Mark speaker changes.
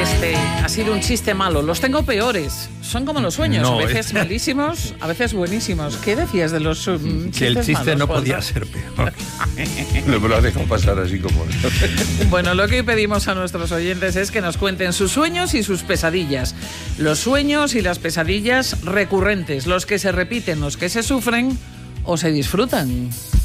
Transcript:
Speaker 1: Este ha sido un chiste malo. Los tengo peores. Son como los sueños.
Speaker 2: No,
Speaker 1: a veces malísimos, a veces buenísimos. ¿Qué decías de los chistes
Speaker 2: que el chiste
Speaker 1: malos,
Speaker 2: no
Speaker 1: Juanjo?
Speaker 2: podía ser peor.
Speaker 3: No me lo has dejado pasar así como...
Speaker 1: Bueno, lo que hoy pedimos a nuestros oyentes es que nos cuenten sus sueños y sus pesadillas. Los sueños y las pesadillas recurrentes, los que se repiten, los que se sufren o se disfrutan.